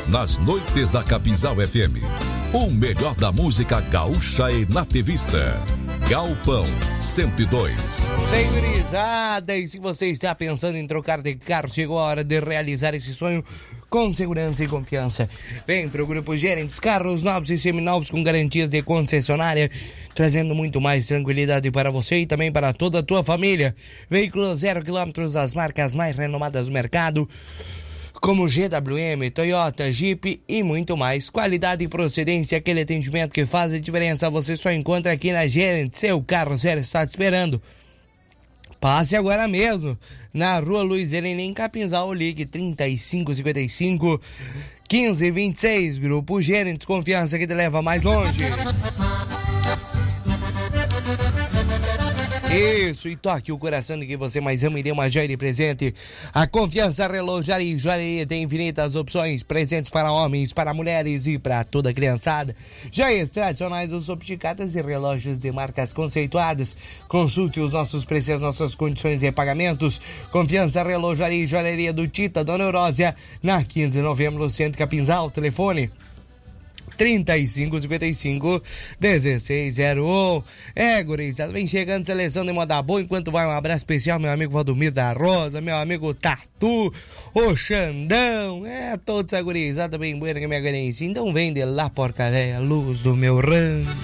nas noites da Capinzal FM. O melhor da música gaúcha e nativista. Galpão 102. Segurizada, e se você está pensando em trocar de carro, chegou a hora de realizar esse sonho com segurança e confiança. Vem para o Grupo Gerentes, carros novos e seminovos com garantias de concessionária, trazendo muito mais tranquilidade para você e também para toda a tua família. Veículos 0 km, as marcas mais renomadas do mercado, como GWM, Toyota, Jeep e muito mais. Qualidade e procedência, aquele atendimento que faz a diferença, você só encontra aqui na Gerente. Seu carro zero está te esperando. Passe agora mesmo na Rua Luiz Helena, em Capinzal, ligue 3555 1526. Grupo Gerentes, confiança que te leva mais longe. Isso, e toque o coração de quem você mais ama e dê uma joia de presente. A Confiança Relojaria e Joalheria tem infinitas opções, presentes para homens, para mulheres e para toda a criançada. Joias tradicionais ou sofisticadas e relógios de marcas conceituadas. Consulte os nossos preços, nossas condições de pagamentos. Confiança Relojaria e Joalheria do Tita, Dona Eurósia, na 15 de novembro, Centro Capinzal. Telefone 3555-1601. Gurizada, vem chegando seleção de moda boa. Enquanto vai, um abraço especial, meu amigo Valdomiro da Rosa, meu amigo Tatu, o Xandão, toda essa gurizada bem boa que me agradecia. Então vem de lá, porca véia, luz do meu rancho.